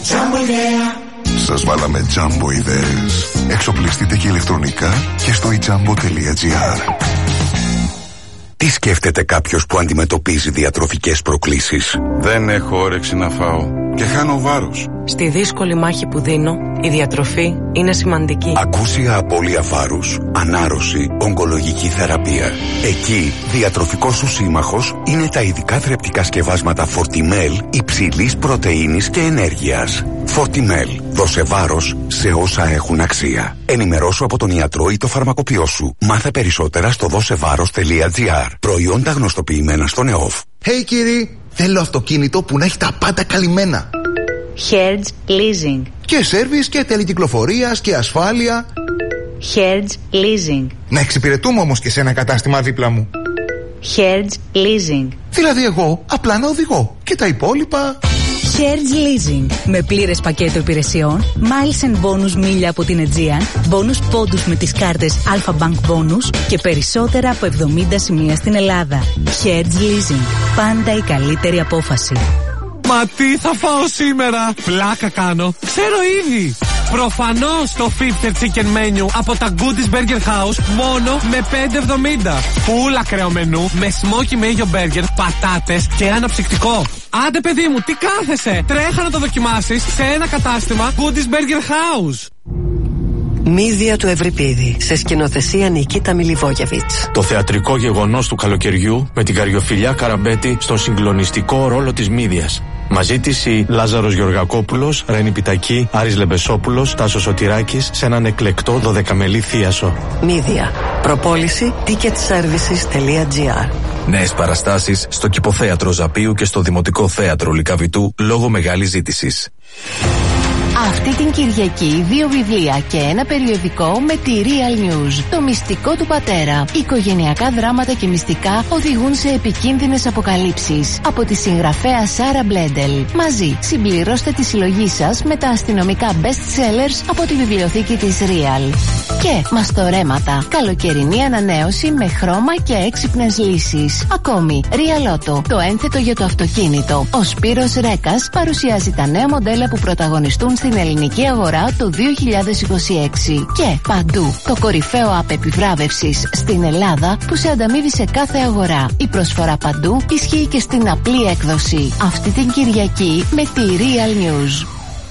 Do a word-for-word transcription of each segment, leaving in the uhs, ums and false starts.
Σας βάλαμε τζάμπο ιδέες. Εξοπλιστείτε και ηλεκτρονικά και στο i jumbo τελεία gr. Τι σκέφτεται κάποιος που αντιμετωπίζει διατροφικές προκλήσεις? Δεν έχω όρεξη να φάω και χάνω βάρος. Στη δύσκολη μάχη που δίνω, η διατροφή είναι σημαντική. Ακούσια απώλεια βάρους, ανάρρωση, ογκολογική θεραπεία. Εκεί, διατροφικός σου σύμμαχος είναι τα ειδικά θρεπτικά σκευάσματα Fortimel υψηλής πρωτεΐνης και ενέργειας. Fortimel. Δώσε βάρος σε όσα έχουν αξία. Ενημερώσου από τον ιατρό ή το φαρμακοποιό σου. Μάθε περισσότερα στο δώσεβάρος τελεία gr. Προϊόντα γνωστοποιημένα στον ΕΟΦ. Hey κύριοι, θέλω αυτοκίνητο που να έχει τα πάντα καλυμμένα. Hertz Leasing. Και σέρβις και τελεκυκλοφορίας και ασφάλεια. Hertz Leasing. Να εξυπηρετούμε όμως και σε ένα κατάστημα δίπλα μου. Hertz Leasing. Δηλαδή εγώ απλά να οδηγώ και τα υπόλοιπα. Hertz Leasing. Με πλήρες πακέτο υπηρεσιών, miles and bonus μίλια από την Aegean, bonus πόντους με τις κάρτες Alpha Bank Bonus και περισσότερα από εβδομήντα σημεία στην Ελλάδα. Hertz Leasing. Πάντα η καλύτερη απόφαση. Μα τι θα φάω σήμερα? Πλάκα κάνω. Ξέρω ήδη. Προφανώς το Fifth Chicken Menu από τα Goodies Burger House μόνο με πέντε εβδομήντα. Φουλ ακραίο μενού με smoky mayo burger, πατάτες και ένα ψυκτικό. Άντε παιδί μου, τι κάθεσαι? Τρέχα να το δοκιμάσεις σε ένα κατάστημα Goodies Burger House. Μύδια του Ευρυπίδη, σε σκηνοθεσία Νικίτα Μιλιβόγεβιτς. Το θεατρικό γεγονός του καλοκαιριού με την Καριοφιλιά Καραμπέτη στον συγκλονιστικό ρόλο της Μύδιας. Μαζί της η Λάζαρος Γεωργακόπουλος, Ρένη Πιτακή, Άρης Λεμπεσόπουλος, Τάσος Σωτηράκης σε έναν εκλεκτό δωδεκαμελή θίασο. Μύδια. Προπόληση ticket services τελεία gr. Νέες παραστάσεις στο Κηποθέατρο Ζαπίου και στο Δημοτικό Θέατρο Λυκαβητού λόγω μεγάλης ζήτησης. Αυτή την Κυριακή δύο βιβλία και ένα περιοδικό με τη Real News. Το μυστικό του πατέρα. Οικογενειακά δράματα και μυστικά οδηγούν σε επικίνδυνες αποκαλύψεις. Από τη συγγραφέα Σάρα Μπλέντελ. Μαζί συμπληρώστε τη συλλογή σας με τα αστυνομικά best sellers από τη βιβλιοθήκη της Real. Και μαστορέματα. Καλοκαιρινή ανανέωση με χρώμα και έξυπνες λύσεις. Ακόμη, Real Auto. Το ένθετο για το αυτοκίνητο. Ο Σπύρος Ρέκας παρουσιάζει τα νέα μοντέλα που πρωταγωνιστούν στην ελληνική αγορά το δύο χιλιάδες είκοσι έξι. Και παντού το κορυφαίο app επιβράβευσης στην Ελλάδα που σε ανταμείβει σε κάθε αγορά. Η προσφορά παντού ισχύει και στην απλή έκδοση. Αυτή την Κυριακή με τη Real News.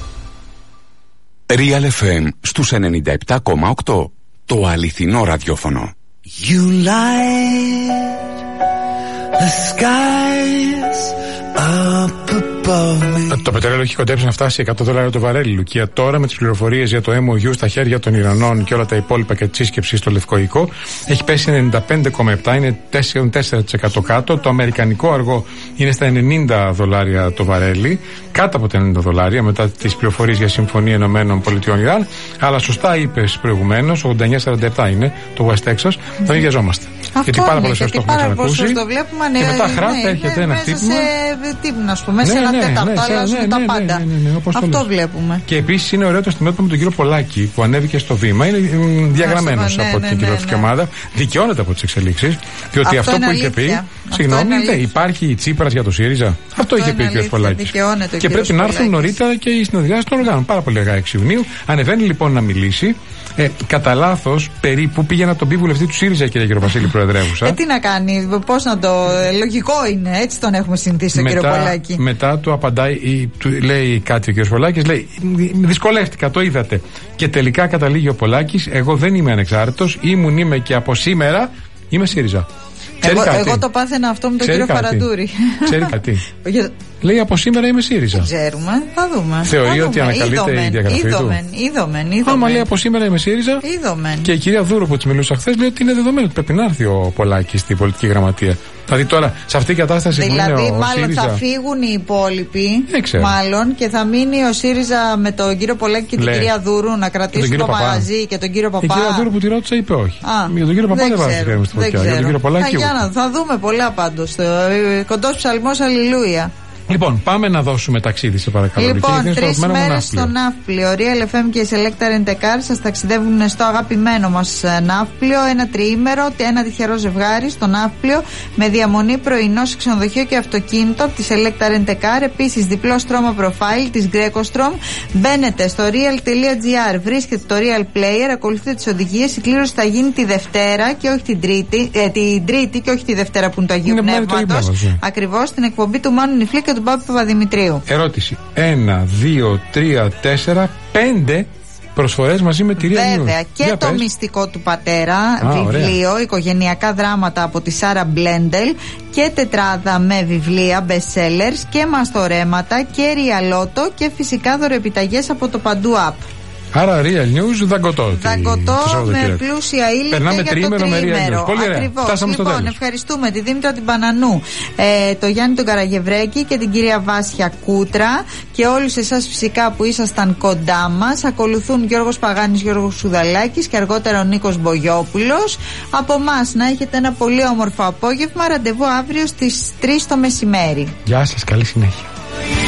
Real εφ εμ στους ενενήντα επτά κόμμα οκτώ. Το αληθινό ραδιόφωνο. You light the skies up above me. Το πετρέλαιο έχει κοντέψει να φτάσει εκατό δολάρια το βαρέλι, Λουκία. Τώρα με τις πληροφορίες για το εμ ο γιου στα χέρια των Ιρανών και όλα τα υπόλοιπα και τη σύσκεψη στο Λευκό Οίκο, έχει πέσει ενενήντα πέντε κόμμα επτά, είναι τέσσερα κόμμα τέσσερα τοις εκατό κάτω. Το αμερικανικό αργό είναι στα ενενήντα δολάρια το βαρέλι, κάτω από τα ενενήντα δολάρια μετά τις πληροφορίες για συμφωνία Ηνωμένων Πολιτειών Ιράν. Αλλά σωστά είπες προηγουμένως, ογδόντα εννιά σαράντα επτά είναι το West Texas, mm-hmm. τον βιαζόμαστε. Αυτό γιατί πάρα πολλές φορές το έχουμε ξανακούσει. Το βλέπουμε, και ναι, μετά ναι, χράπτα ναι, έρχεται ναι, ένα μέσα χτύπημα. Σε τύπημα, ας πούμε, ναι, σε ένα ναι, τέταρτο, ναι, αλλάζουν ναι, τα ναι, πάντα. Ναι, ναι, ναι, ναι, ναι, αυτό βλέπουμε. Και επίσης είναι ωραίο το στιγμιότυπο με τον κύριο Πολάκη που ανέβηκε στο βήμα. Είναι διαγραμμένος ναι, από ναι, την ναι, κοινοβουλευτική ναι. ομάδα. Δικαιώνεται από τις εξελίξεις. Διότι αυτό, αυτό που είχε πει. Συγγνώμη, υπάρχει η Τσίπρας για το ΣΥΡΙΖΑ. Αυτό, αυτό είχε πει ο κύριος Πολάκης. Και πρέπει να έρθουν νωρίτερα και οι συνεδριάσεις των οργάνων. Πάρα πολύ αργά έξι Ιουνίου. Ανεβαίνει λοιπόν να μιλήσει. Ε, κατά λάθος, περίπου πήγε να τον πει βουλευτή του ΣΥΡΙΖΑ, κύριε Γεροβασίλη, προεδρεύουσα. Ε, τι να κάνει, πώς να το. Λογικό είναι, έτσι τον έχουμε συνηθίσει τον κύριο Πολάκη. Μετά του απαντάει, ή, του, λέει κάτι ο κύριος Πολάκης, λέει: δυσκολεύτηκα, το είδατε. Και τελικά καταλήγει ο Πολάκης: εγώ δεν είμαι ανεξάρτητος, ήμουν, είμαι και από σήμερα είμαι ΣΥΡΙΖΑ. Εγώ, εγώ το πάθαινα αυτό με τον κύριο Φαραντούρη. Ξέρει κάτι. Λέει από σήμερα είμαι ΣΥΡΙΖΑ. Δεν ξέρουμε, θα δούμε. Θεωρεί θα ότι δούμε. ανακαλείται είδομεν, η διαγραφή είδομεν, του. Είδομεν, είδομεν. Άμα λέει από σήμερα είμαι ΣΥΡΙΖΑ. Είδομεν. Και η κυρία Δούρου που τη μιλούσα χθες λέει ότι είναι δεδομένο ότι πρέπει να έρθει ο Πολάκης στην πολιτική γραμματεία. Δηλαδή τώρα σε αυτή την κατάσταση δηλαδή, που είναι ο μάλλον ΣΥΡΙΖΑ. θα φύγουν οι υπόλοιποι. Μάλλον και θα μείνει ο ΣΥΡΙΖΑ με τον κύριο Πολάκη και την Λέ. κυρία Δούρου να κρατήσουν το μαγαζί και τον κύριο Παπά. Η κυρία Δούρου που τη ρώτησα είπε όχι. Α, για τον κύριο Παπά δεν βάζει στην φωτιά. Για τον κύριο Πολάκη. Θα, θα δούμε πολλά πάντως. Κοντός ψαλμός αλληλούια. Λοιπόν, πάμε να δώσουμε ταξίδι, σε παρακαλώ. Λοιπόν, τρεις μέρες στο Ναύπλιο. Real εφ εμ και η Select Rent a Car σας ταξιδεύουν στο αγαπημένο μας Ναύπλιο. Ένα τριήμερο, ένα τυχερό ζευγάρι στο Ναύπλιο με διαμονή, πρωινό σε ξενοδοχείο και αυτοκίνητο από τη Select Rent a Car. Επίσης, διπλό στρώμα profile της Greco-Strom. Μπαίνετε στο real τελεία gr, βρίσκετε το Real Player, ακολουθείτε τις οδηγίες. Η κλήρωση θα γίνει τη Δευτέρα και όχι την Τρίτη, ε, την Τρίτη και όχι τη Δευτέρα που είναι το Αγίου Πνεύματος. Ακριβώς, στην εκπομπή του Μάνου Νιφλή και του Πάπη Παπαδημητρίου. Ερώτηση. Ένα, δύο, τρία, τέσσερα, πέντε προσφορές μαζί με τη Real News. Βέβαια, και Για το πες. μυστικό του πατέρα, Α, βιβλίο, ωραία. οικογενειακά δράματα από τη Σάρα Μπλέντελ και τετράδα με βιβλία, best sellers και μαστορέματα και ριαλότο και φυσικά δωροεπιταγές από το Παντού App. Άρα Real News δαγκωτό. Δαγκωτό με πλούσια ύλη. Περνάμε και για τριήμερο το με Real τριήμερο. News. Πολύ ωραία. Ακριβώς. Φτάσαμε στο Λοιπόν, τέλος. ευχαριστούμε τη Δήμητρα την Πανανού, ε, το Γιάννη τον Καραγευρέκη και την κυρία Βάσια Κούτρα και όλους εσάς φυσικά που ήσασταν κοντά μας. Ακολουθούν Γιώργος Παγάνης, Γιώργος Σουδαλάκης και αργότερα ο Νίκος Μπογιόπουλος. Από εμάς να έχετε ένα πολύ όμορφο απόγευμα. Ραντεβού αύριο στις τρεις το μεσημέρι. Γεια σας, καλή συνέχεια.